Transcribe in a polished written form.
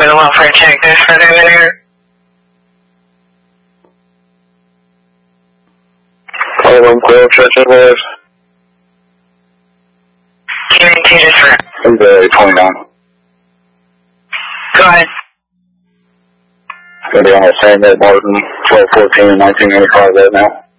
for the welfare check. There's further there. Check boys. Hearing 2 just for. February 29. Go ahead. Gonna be on the same at Martin, 1214 and 1995 right now.